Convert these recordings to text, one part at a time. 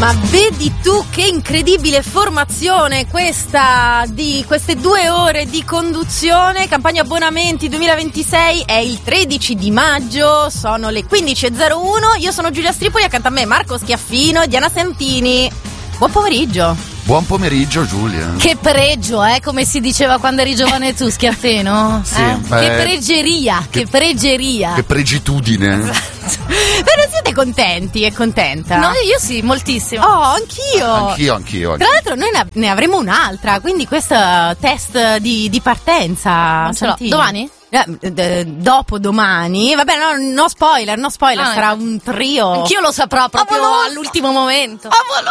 Ma vedi tu che incredibile formazione questa di queste 2 ore di conduzione. Campagna abbonamenti 2026 è il 13 di maggio, sono le 15.01. Io sono Giulia Stripoli, accanto a me Marco Schiaffino e Diana Santini. Buon pomeriggio. Buon pomeriggio Giulia. Che pregio, come si diceva quando eri giovane tu, Schiaffino? Sì, che pregeria, che pregeria. Che pregitudine. Però siete contenti e contenta? No, io sì, moltissimo. Oh, anch'io. Anch'io. Tra l'altro noi ne avremo un'altra, quindi questo test di partenza. Domani? Dopo domani, vabbè, no spoiler, sarà un trio. Anch'io lo saprò proprio all'ultimo momento.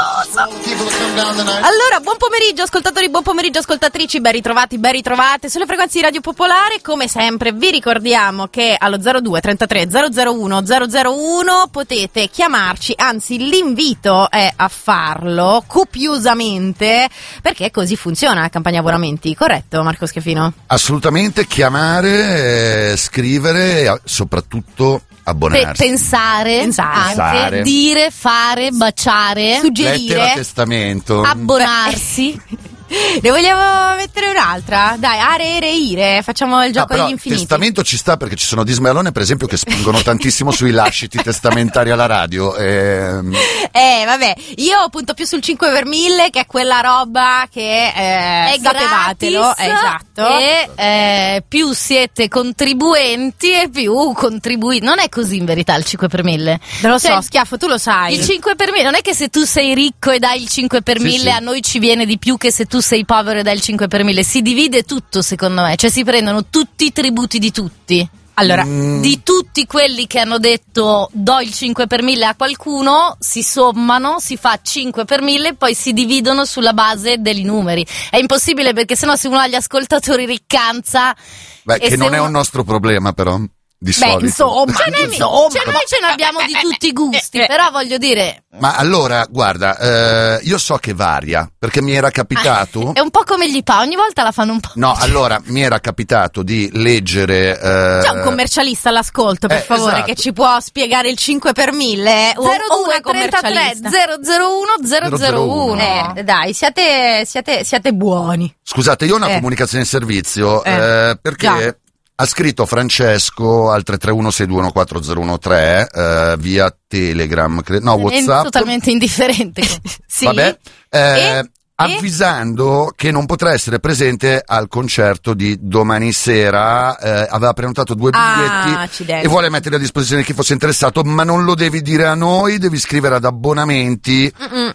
Allora, buon pomeriggio ascoltatori, buon pomeriggio ascoltatrici, ben ritrovate sulle frequenze di Radio Popolare. Come sempre vi ricordiamo che allo 02 33 001 001 potete chiamarci, anzi l'invito è a farlo copiosamente, perché così funziona la campagna abbonamenti, corretto Marco Schiaffino? Assolutamente, chiamare, scrivere e soprattutto abbonarsi. Pensare, anche dire, fare, baciare, suggerire, lettera testamento, abbonarsi. Ne vogliamo mettere un'altra? Dai, are, ire, facciamo il gioco degli infiniti. Testamento ci sta, perché ci sono dismelone per esempio che spingono tantissimo sui lasciti testamentari alla radio. Vabbè, io punto più sul 5 per 1000, che è quella roba che è sapevatelo, esatto. E più siete contribuenti e più contribuite. Non è così in verità il 5 per 1000. Non lo so, Schiaffo, tu lo sai. Il 5 per 1000 non è che se tu sei ricco e dai il 5 per 1000 a noi ci viene di più che se tu sei povero e dai il 5 per 1000. Si divide tutto, secondo me, cioè si prendono tutti i tributi di tutti. Allora, di tutti quelli che hanno detto do il 5 per 1000 a qualcuno, si sommano, si fa 5 per 1000 e poi si dividono sulla base dei numeri. È impossibile, perché sennò se uno ha gli ascoltatori riccanza... che non è un nostro problema però, di solito. Insomma. Noi ce ne abbiamo di tutti i gusti, però voglio dire... Ma allora, guarda, io so che varia, perché mi era capitato... È un po' come gli ogni volta la fanno un po'. No, allora, mi era capitato di leggere... C'è un commercialista all'ascolto, per favore, esatto, che ci può spiegare il 5 per 1000? 02 33 001 001. Dai, siate buoni. Scusate, io ho una comunicazione in servizio, perché... Già. Ha scritto Francesco al 331-621-4013 via Telegram, WhatsApp. È totalmente indifferente. Sì. Vabbè, avvisando che non potrà essere presente al concerto di domani sera. Aveva prenotato 2 biglietti e vuole mettere a disposizione chi fosse interessato, ma non lo devi dire a noi, devi scrivere ad abbonamenti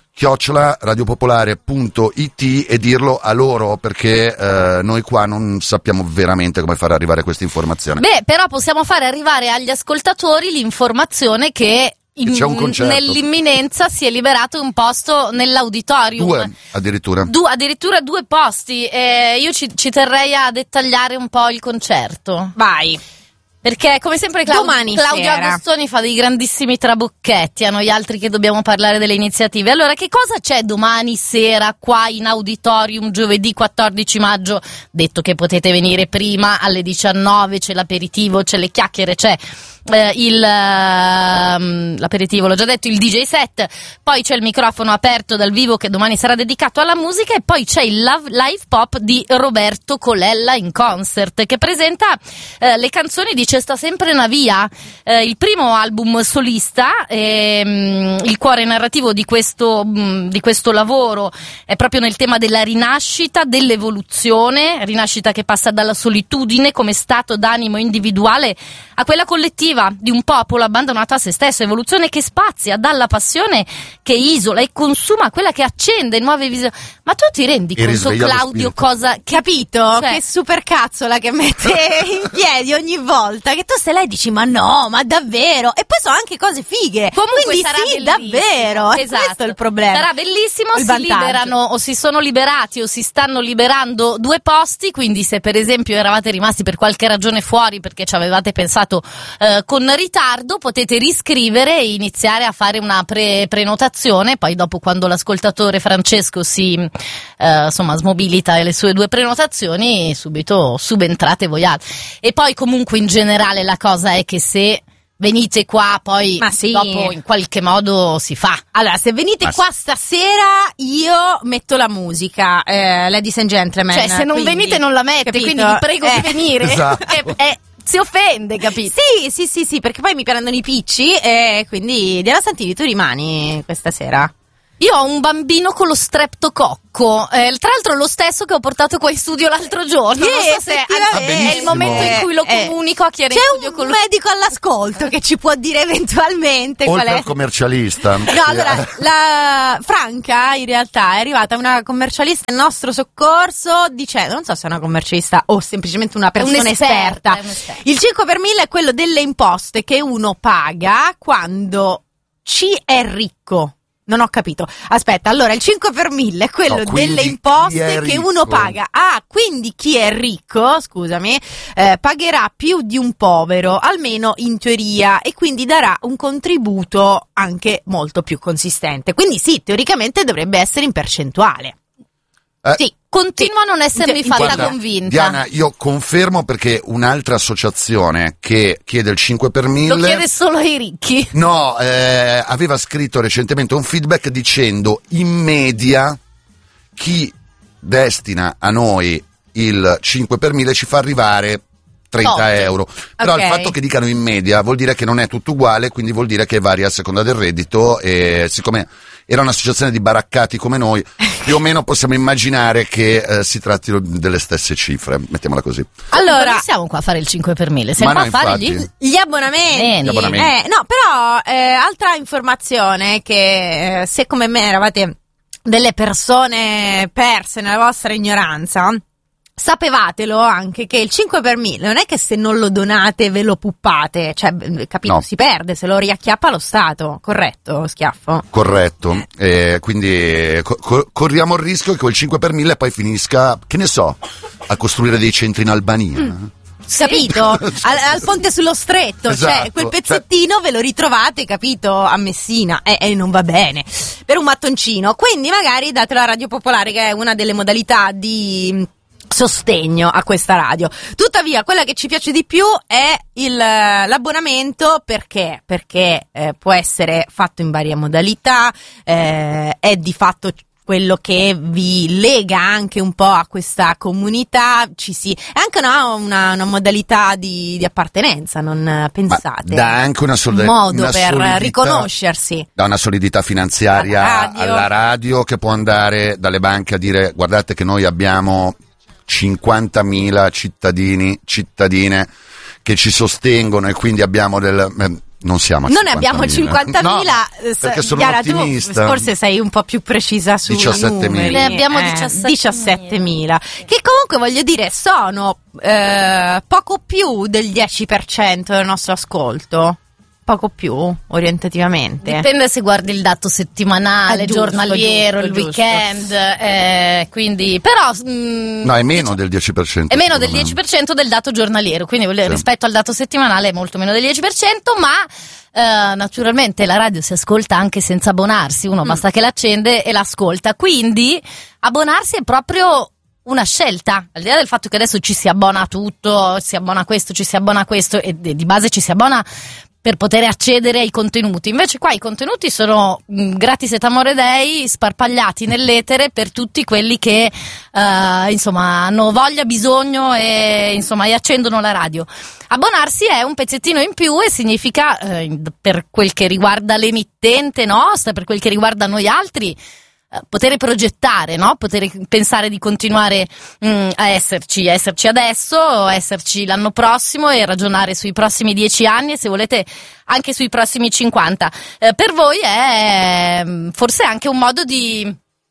@radiopopolare.it e dirlo a loro, perché noi qua non sappiamo veramente come fare arrivare questa informazione. Beh, però possiamo fare arrivare agli ascoltatori l'informazione che c'è un concerto. Nell'imminenza si è liberato un posto nell'auditorium. 2 addirittura. Addirittura 2 posti. Io ci terrei a dettagliare un po' il concerto. Vai. Perché come sempre Claudio Agostoni fa dei grandissimi trabocchetti a noi altri che dobbiamo parlare delle iniziative. Allora, che cosa c'è domani sera qua in auditorium, giovedì 14 maggio? Detto che potete venire prima, alle 19 c'è l'aperitivo, c'è le chiacchiere, c'è l'aperitivo, l'ho già detto, il DJ set, poi c'è il microfono aperto dal vivo che domani sarà dedicato alla musica, e poi c'è il live pop di Roberto Colella in concert, che presenta le canzoni di C'è sta sempre una via, il primo album solista. Il cuore narrativo di questo lavoro è proprio nel tema della rinascita, dell'evoluzione, rinascita che passa dalla solitudine come stato d'animo individuale a quella collettiva di un popolo abbandonato a se stesso, evoluzione che spazia dalla passione che isola e consuma a quella che accende nuove visioni. Ma tu ti rendi conto, Claudio, cosa... Capito? Cioè, che supercazzola che mette in piedi ogni volta, che tu stai là e dici ma no, ma davvero? E poi sono anche cose fighe. Comunque quindi sarà sì, bellissimo. Davvero. Esatto. Questo è il problema. Sarà bellissimo, il si liberano o si sono liberati o si stanno liberando 2 posti, quindi se per esempio eravate rimasti per qualche ragione fuori perché ci avevate pensato con ritardo, potete riscrivere e iniziare a fare una prenotazione. Poi dopo, quando l'ascoltatore Francesco si smobilita le sue 2 prenotazioni, subito subentrate voi altri. E poi comunque in generale la cosa è che se venite qua, poi sì. Dopo in qualche modo si fa. Allora, se venite qua stasera, io metto la musica, ladies and gentlemen. Cioè, se non venite non la mette, capito? quindi vi prego di venire. Esatto. Si offende, capito? Sì, perché poi mi prendono i picci e quindi Diana Santini, tu rimani questa sera? Io ho un bambino con lo streptococco, tra l'altro lo stesso che ho portato qua in studio l'altro giorno. Non so se è il momento in cui lo comunico a chi era in studio con lui. C'è un medico all'ascolto che ci può dire eventualmente oltre qual è. al commercialista. No, allora, la Franca in realtà è arrivata una commercialista al nostro soccorso dicendo, non so se è una commercialista o semplicemente una persona esperta. Il 5 per 1000 è quello delle imposte che uno paga quando ci è ricco. Non ho capito. Aspetta, allora il 5 per 1000 è quello delle imposte che uno paga. Ah, quindi chi è ricco, scusami, pagherà più di un povero, almeno in teoria, e quindi darà un contributo anche molto più consistente. Quindi sì, teoricamente dovrebbe essere in percentuale. Sì, continua a non essermi fatta convinta. Diana, io confermo perché un'altra associazione che chiede il 5 per 1000 lo chiede solo ai ricchi. No, aveva scritto recentemente un feedback dicendo in media chi destina a noi il 5 per 1000 ci fa arrivare 30 euro. Però il fatto che dicano in media vuol dire che non è tutto uguale, quindi vuol dire che varia a seconda del reddito, e siccome era un'associazione di baraccati come noi, più o meno possiamo immaginare che si trattino delle stesse cifre, mettiamola così. Allora, non siamo qua a fare il 5 per 1000, siamo qua a fare gli abbonamenti. No, però altra informazione che se come me eravate delle persone perse nella vostra ignoranza, sapevatelo anche che il 5 per 1000 non è che se non lo donate ve lo puppate, cioè, capito? No. Si perde, se lo riacchiappa lo Stato, corretto, Schiaffo? Corretto, quindi corriamo il rischio che quel 5 per 1000 poi finisca, che ne so, a costruire dei centri in Albania. Capito? Al ponte sullo stretto, esatto. Cioè quel pezzettino ve lo ritrovate, capito, a Messina, e non va bene per un mattoncino, quindi magari datelo a Radio Popolare, che è una delle modalità di sostegno a questa radio. Tuttavia quella che ci piace di più è l'abbonamento, perché può essere fatto in varie modalità, è di fatto quello che vi lega anche un po' a questa comunità, è anche una modalità di appartenenza, non pensate? Dà anche un modo per riconoscersi. Dà una solidità finanziaria alla radio, che può andare dalle banche a dire: guardate che noi abbiamo 50.000 cittadine che ci sostengono, e quindi abbiamo non siamo a 50.000. Non abbiamo 50.000, no, perché sono ottimista. Tu forse sei un po' più precisa sui 17.000. Ne abbiamo 17.000. Che comunque, voglio dire, sono poco più del 10% del nostro ascolto. Poco più, orientativamente. Dipende se guardi il dato settimanale, giornaliero, il weekend, quindi, però... no, è meno del 10%. È meno del 10% del dato giornaliero, quindi rispetto al dato settimanale è molto meno del 10%, ma naturalmente la radio si ascolta anche senza abbonarsi, uno basta che l'accende e l'ascolta, quindi abbonarsi è proprio una scelta, al di là del fatto che adesso ci si abbona a tutto, si abbona a questo, ci si abbona a questo, e di base ci si abbona per poter accedere ai contenuti. Invece qua i contenuti sono gratis et amore dei, sparpagliati nell'etere per tutti quelli che hanno voglia, bisogno e accendono la radio. Abbonarsi è un pezzettino in più e significa, per quel che riguarda l'emittente nostra, per quel che riguarda noi altri, poter progettare, no? Poter pensare di continuare a esserci adesso, esserci l'anno prossimo e ragionare sui prossimi 10 anni e, se volete, anche sui prossimi 50. Per voi è forse anche un modo di...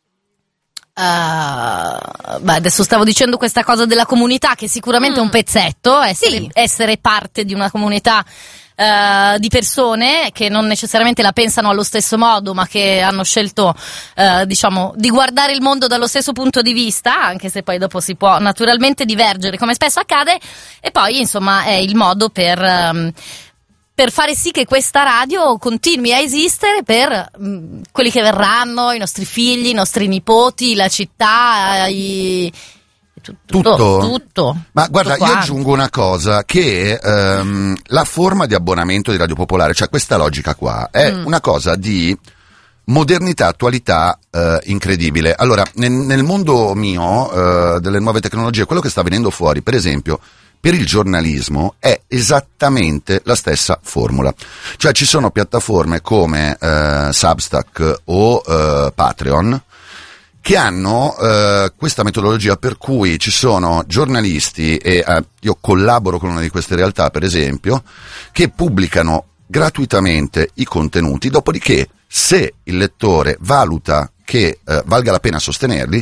adesso stavo dicendo questa cosa della comunità, che sicuramente è un pezzetto, essere parte di una comunità di persone che non necessariamente la pensano allo stesso modo, ma che hanno scelto di guardare il mondo dallo stesso punto di vista, anche se poi dopo si può naturalmente divergere, come spesso accade, e poi è il modo per fare sì che questa radio continui a esistere per quelli che verranno, i nostri figli, i nostri nipoti, la città, tutto. Ma guarda, tutto io aggiungo una cosa, che la forma di abbonamento di Radio Popolare, cioè questa logica qua, è una cosa di modernità, attualità incredibile. Allora, nel mondo mio, delle nuove tecnologie, quello che sta venendo fuori, per esempio, per il giornalismo è esattamente la stessa formula. Cioè ci sono piattaforme come Substack o Patreon che hanno questa metodologia per cui ci sono giornalisti, e io collaboro con una di queste realtà per esempio, che pubblicano gratuitamente i contenuti, dopodiché se il lettore valuta che valga la pena sostenerli,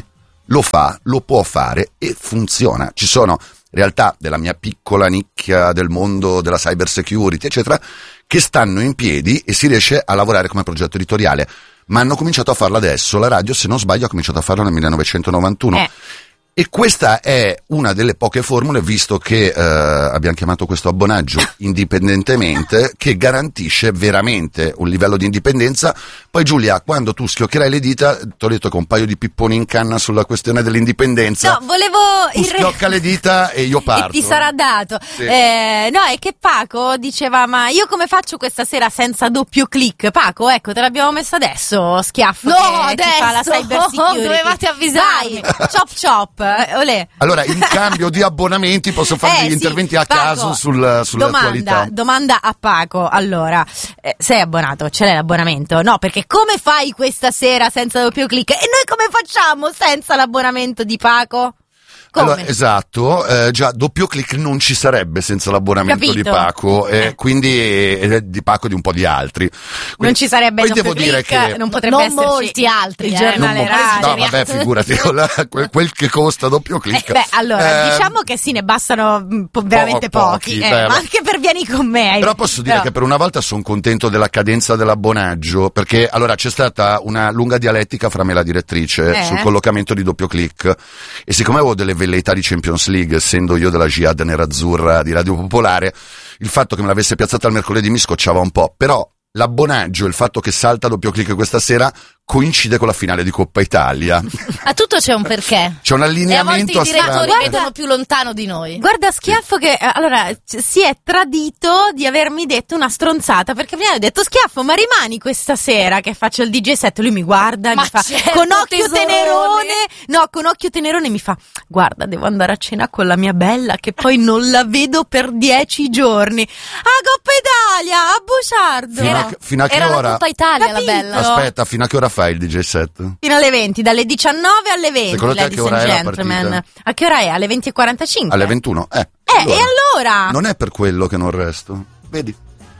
lo può fare e funziona. Ci sono realtà della mia piccola nicchia del mondo della cyber security, eccetera, che stanno in piedi e si riesce a lavorare come progetto editoriale. Ma hanno cominciato a farlo adesso, la radio, se non sbaglio, ha cominciato a farlo nel 1991. E questa è una delle poche formule, visto che abbiamo chiamato questo abbonaggio indipendentemente, che garantisce veramente un livello di indipendenza. Poi Giulia, quando tu schioccherai le dita, ti ho detto che un paio di pipponi in canna sulla questione dell'indipendenza. No, volevo... Schiocca le dita e io parto. E ti sarà dato. Sì. No, è che Paco diceva, ma io come faccio questa sera senza doppio click? Paco, ecco, te l'abbiamo messo adesso, schiaffo, no, che adesso ti fa la cyber security. Dovevate avvisarmi. Vai, chop. Olè. Allora, in cambio di abbonamenti posso fare degli interventi a Paco, caso sull'attualità. Domanda a Paco. Allora, sei abbonato? Ce l'hai l'abbonamento? No, perché come fai questa sera senza doppio click? E noi come facciamo senza l'abbonamento di Paco? Come? Allora, esatto, già doppio click non ci sarebbe senza l'abbonamento Capito? di Paco, quindi di Paco e di un po' di altri. Quindi, non ci sarebbe poi doppio devo dire click, che non potrebbe non esserci molti altri, il giornale radio. No, vabbè, figurati, quel che costa doppio click. Allora, diciamo che sì, ne bastano veramente pochi, ma anche per Vieni con me. Però posso dire che per una volta sono contento della cadenza dell'abbonaggio, perché allora c'è stata una lunga dialettica fra me e la direttrice sul collocamento di doppio click, e siccome avevo delle velleità di Champions League, essendo io della Jihad nerazzurra di Radio Popolare, il fatto che me l'avesse piazzata al mercoledì mi scocciava un po', però l'abbonaggio, il fatto che salta doppio click questa sera, coincide con la finale di Coppa Italia. A tutto c'è un perché. C'è un allineamento e a volte i direttori strano. vedono più lontano di noi. Guarda Schiaffo che allora si è tradito di avermi detto una stronzata, perché prima ho detto Schiaffo, ma rimani questa sera che faccio il DJ set? Lui mi guarda e mi fa con occhio tenerone. Con occhio tenerone mi fa: guarda, devo andare a cena con la mia bella che poi non la vedo per 10 giorni. A Coppa Italia, a Bugiardo. Fino a che Era ora? la Coppa Italia, Capito? la bella. Aspetta, fino a che ora fai il DJ set? Fino alle 20, dalle 19 alle 20. Secondo te a che ora è la partita? A che ora è? Alle 20:45. Alle 21? E allora? Non è per quello che non resto. Vedi?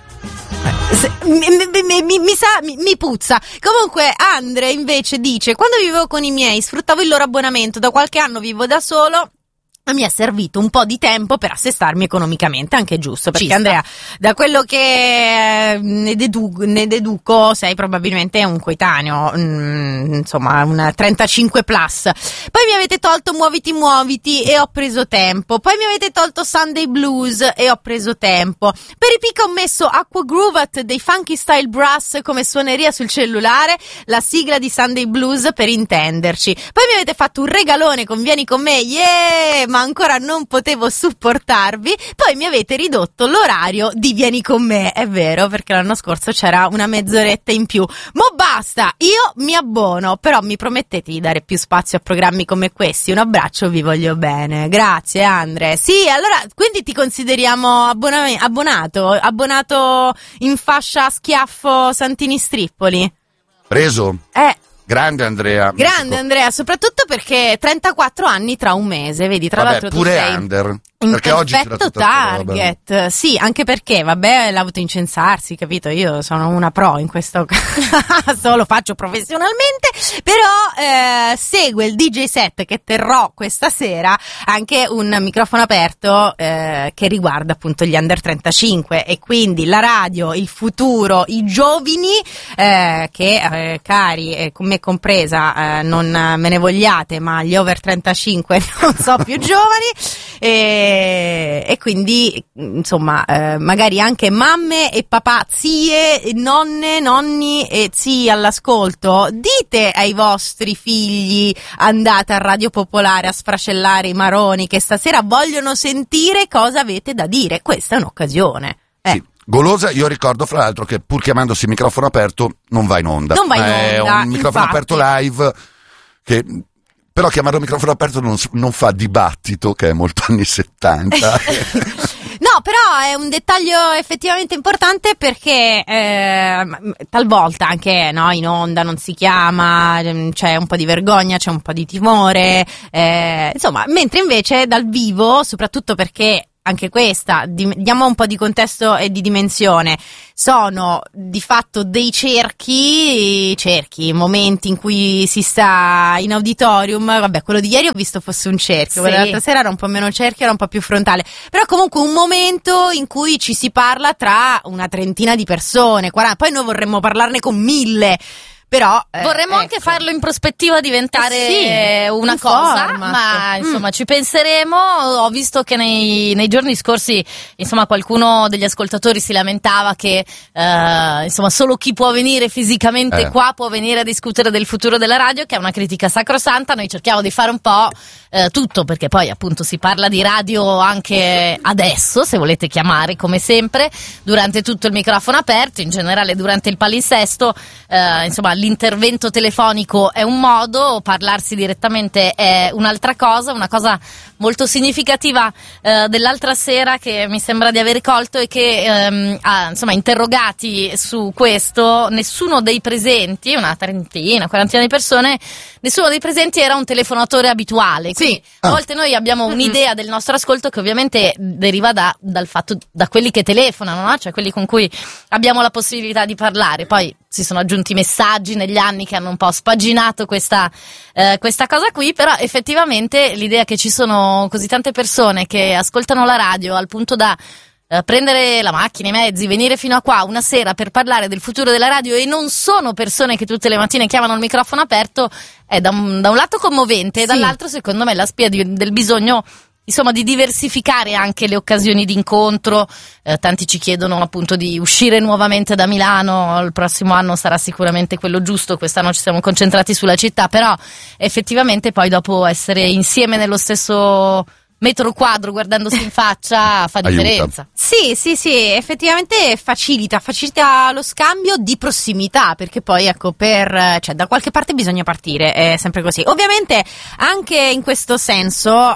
Mi puzza. Comunque Andre invece dice: quando vivevo con i miei sfruttavo il loro abbonamento, da qualche anno vivo da solo. Mi è servito un po' di tempo per assestarmi economicamente, anche giusto, perché Andrea, da quello che ne deduco, sei probabilmente un coetaneo, insomma un 35 plus. Poi mi avete tolto Muoviti e ho preso tempo. Poi mi avete tolto Sunday Blues e ho preso tempo. Per i pic ho messo Aqua Groovat dei Funky Style Brass come suoneria sul cellulare, la sigla di Sunday Blues per intenderci. Poi mi avete fatto un regalone con Vieni con me, ma ancora non potevo supportarvi. Poi mi avete ridotto l'orario di Vieni con me, è vero, perché l'anno scorso c'era una mezz'oretta in più. Mo basta, io mi abbono, però mi promettete di dare più spazio a programmi come questi. Un abbraccio, vi voglio bene. Grazie Andre. Sì, allora, quindi ti consideriamo abbonato in fascia Schiaffo Santini Strippoli? Preso? Grande Andrea, soprattutto perché 34 anni tra un mese, vedi, tra l'altro tu pure sei under. in Perché oggi c'era perfetto tutta target, sì, anche perché, vabbè, l'autocensarsi, capito, io sono una pro in questo caso, lo faccio professionalmente, però segue il DJ set che terrò questa sera, anche un microfono aperto che riguarda appunto gli under 35 e quindi la radio, il futuro, i giovani che cari, con me compresa, non me ne vogliate, ma gli over 35 non so più giovani, e quindi insomma magari anche mamme e papà, zie, nonne, nonni e zii all'ascolto, dite ai vostri figli: andate a Radio Popolare a sfracellare i maroni che stasera vogliono sentire cosa avete da dire. Questa è un'occasione. Sì. Golosa, io ricordo fra l'altro che pur chiamandosi microfono aperto non va in onda. Non va in onda, è un microfono aperto live che... Però chiamarlo microfono aperto non fa dibattito, che è molto anni 70. No, però è un dettaglio effettivamente importante perché talvolta anche in onda non si chiama, c'è un po' di vergogna, c'è un po' di timore, insomma, mentre invece dal vivo, soprattutto perché anche questa, diamo un po' di contesto e di dimensione, sono di fatto dei cerchi, momenti in cui si sta in auditorium. Vabbè, quello di ieri ho visto fosse un cerchio, quello dell'altra sera era un po' meno cerchio, era un po' più frontale, però comunque un momento in cui ci si parla tra una trentina di persone, 40, poi noi vorremmo parlarne con 1000. Però vorremmo anche farlo in prospettiva diventare una cosa, ma insomma ci penseremo. Ho visto che nei giorni scorsi insomma qualcuno degli ascoltatori si lamentava che insomma solo chi può venire fisicamente qua può venire a discutere del futuro della radio, che è una critica sacrosanta. Noi cerchiamo di fare un po' tutto, perché poi appunto si parla di radio anche adesso, se volete chiamare, come sempre, durante tutto il microfono aperto, in generale durante il palinsesto, insomma l'intervento telefonico è un modo, parlarsi direttamente è un'altra cosa. Una cosa molto significativa dell'altra sera che mi sembra di aver colto è che insomma, interrogati su questo, nessuno dei presenti, una trentina, quarantina di persone, nessuno dei presenti era un telefonatore abituale. Sì. A volte noi abbiamo un'idea del nostro ascolto che ovviamente deriva dal fatto, da quelli che telefonano, no? Cioè quelli con cui abbiamo la possibilità di parlare. Poi si sono aggiunti messaggi negli anni che hanno un po' spaginato questa cosa qui, però effettivamente l'idea che ci sono così tante persone che ascoltano la radio al punto da prendere la macchina, i mezzi, venire fino a qua una sera per parlare del futuro della radio, e non sono persone che tutte le mattine chiamano il microfono aperto, è da un lato commovente, e dall'altro secondo me la spia del bisogno, insomma, di diversificare anche le occasioni di incontro. Tanti ci chiedono appunto di uscire nuovamente da Milano, il prossimo anno sarà sicuramente quello giusto, quest'anno ci siamo concentrati sulla città, però effettivamente poi dopo essere insieme nello stesso metro quadro guardandosi in faccia fa differenza. Sì, effettivamente facilita lo scambio di prossimità, perché poi ecco, cioè da qualche parte bisogna partire, è sempre così. Ovviamente anche in questo senso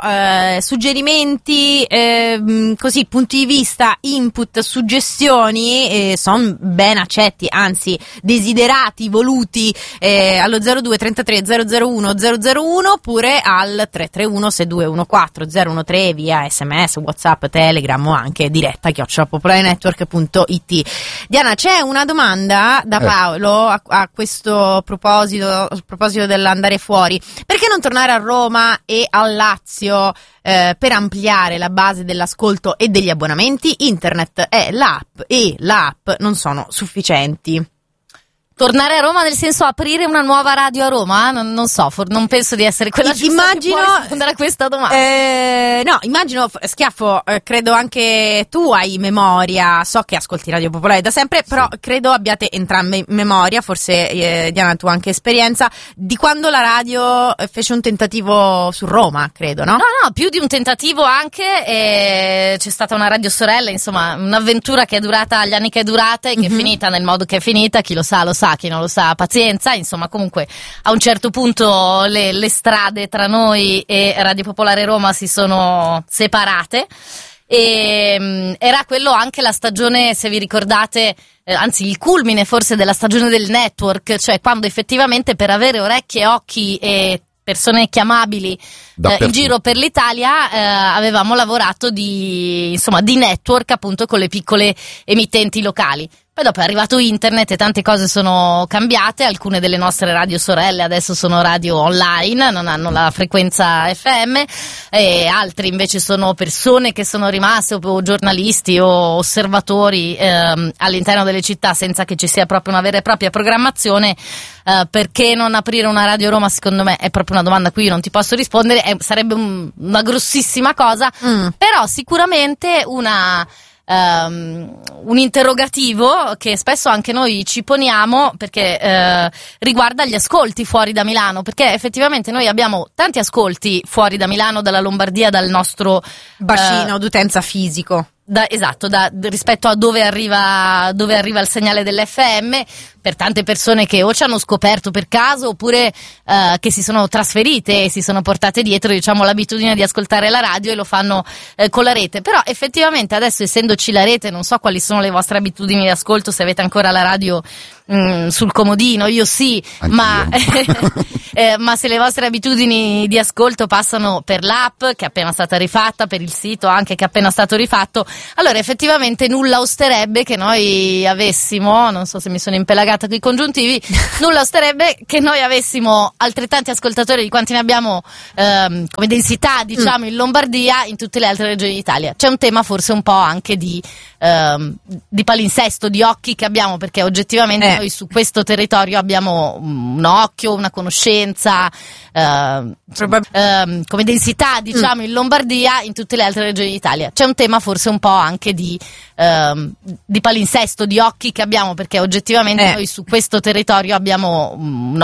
suggerimenti, così, punti di vista, input, suggestioni sono ben accetti, anzi desiderati, voluti, allo 02 33 001 001 oppure al 331 6214 013 via SMS, WhatsApp, Telegram o anche diretta @popolarenetwork.it. Diana, c'è una domanda da Paolo a questo proposito dell'andare fuori. Perché non tornare a Roma e al Lazio per ampliare la base dell'ascolto e degli abbonamenti? Internet e l'app non sono sufficienti. Tornare a Roma nel senso aprire una nuova radio a Roma? Non so, non penso di essere quella giusta che può rispondere a questa domanda. No, immagino, Schiaffo, credo anche tu hai memoria, so che ascolti Radio Popolare da sempre, però credo abbiate entrambi memoria, forse Diana tu anche esperienza, di quando la radio fece un tentativo su Roma, credo, no? No, più di un tentativo anche, c'è stata una radio sorella, insomma, un'avventura che è durata gli anni che è durata e che è finita nel modo che è finita, chi lo sa, chi non lo sa, pazienza. Insomma, comunque a un certo punto le strade tra noi e Radio Popolare Roma si sono separate, e era quello anche la stagione, se vi ricordate, anzi il culmine forse della stagione del network, cioè quando effettivamente per avere orecchie, occhi e persone chiamabili in giro per l'Italia avevamo lavorato di network appunto con le piccole emittenti locali. Poi dopo è arrivato internet e tante cose sono cambiate, alcune delle nostre radio sorelle adesso sono radio online, non hanno la frequenza FM, e altri invece sono persone che sono rimaste o giornalisti o osservatori all'interno delle città senza che ci sia proprio una vera e propria programmazione. Perché non aprire una Radio Roma? Secondo me è proprio una domanda a cui io non ti posso rispondere, sarebbe una grossissima cosa, però sicuramente un interrogativo che spesso anche noi ci poniamo, perché riguarda gli ascolti fuori da Milano, perché effettivamente noi abbiamo tanti ascolti fuori da Milano, dalla Lombardia, dal nostro bacino d'utenza fisico. Esatto, rispetto a dove arriva il segnale dell'FM, per tante persone che o ci hanno scoperto per caso oppure che si sono trasferite e si sono portate dietro, diciamo, l'abitudine di ascoltare la radio e lo fanno con la rete. Però effettivamente adesso, essendoci la rete, non so quali sono le vostre abitudini di ascolto, se avete ancora la radio sul comodino. Io sì, ma se le vostre abitudini di ascolto passano per l'app che è appena stata rifatta, per il sito anche che è appena stato rifatto, allora effettivamente nulla osterebbe che noi avessimo, non so se mi sono impelagata con i congiuntivi, nulla osterebbe che noi avessimo altrettanti ascoltatori di quanti ne abbiamo come densità, diciamo, in Lombardia, in tutte le altre regioni d'Italia. C'è un tema forse un po' anche di palinsesto, di occhi che abbiamo, perché oggettivamente noi su questo territorio abbiamo un occhio, una conoscenza, come densità, diciamo, in Lombardia, in tutte le altre regioni d'Italia. C'è un tema forse un po' anche di palinsesto, di occhi che abbiamo, perché oggettivamente noi su questo territorio abbiamo un